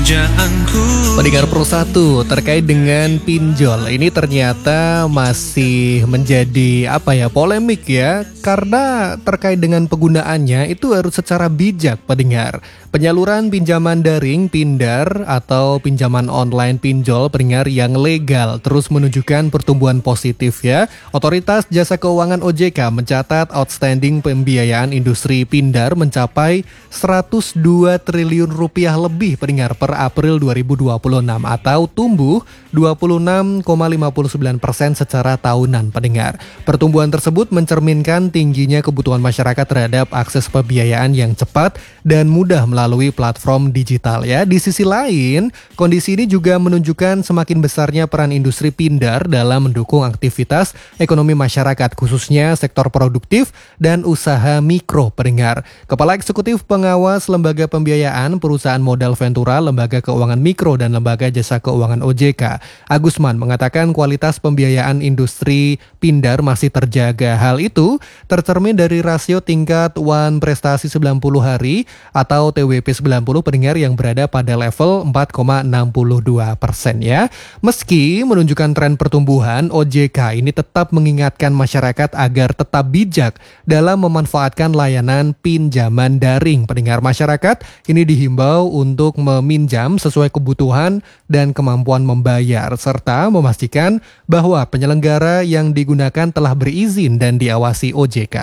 pekerjaanku. Pendengar Pro 1 terkait dengan pinjol ini ternyata masih menjadi polemik ya, karena terkait dengan penggunaannya itu harus secara bijak pendengar. Penyaluran pinjaman daring Pindar atau pinjaman online pinjol pendengar yang legal terus menunjukkan pertumbuhan positif ya. Otoritas Jasa Keuangan OJK mencatat outstanding pembiayaan industri Pindar mencapai 102 triliun rupiah lebih pendengar per April 2026 atau tumbuh 26,59% secara tahunan pendengar. Pertumbuhan tersebut mencerminkan tingginya kebutuhan masyarakat terhadap akses pembiayaan yang cepat dan mudah melalui platform digital ya. Di sisi lain, kondisi ini juga menunjukkan semakin besarnya peran industri Pindar dalam mendukung aktivitas ekonomi masyarakat khususnya sektor produktif dan usaha mikro pendengar. Kepala Eksekutif Pengawas Lembaga Pembiayaan Perusahaan Modal Ventura Lembaga Keuangan Mikro dan Lembaga Jasa Keuangan OJK, Agusman mengatakan kualitas pembiayaan industri Pindar masih terjaga. Hal itu tercermin dari rasio tingkat One Prestasi 90 hari atau TWP 90 pendengar yang berada pada level 4,62% ya. Meski menunjukkan tren pertumbuhan, OJK ini tetap mengingatkan masyarakat agar tetap bijak dalam memanfaatkan layanan pinjaman daring. Pendengar masyarakat ini dihimbau untuk meminjam sesuai kebutuhan dan kemampuan membayar, serta memastikan bahwa penyelenggara yang digunakan telah berizin dan diawasi OJK.